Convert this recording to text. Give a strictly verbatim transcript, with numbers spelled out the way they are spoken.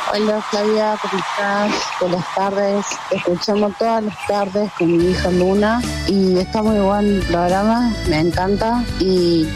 Hola Flavia, ¿cómo estás? Buenas tardes. Te escuchamos todas las tardes con mi hija Luna y está muy buen el programa, me encanta y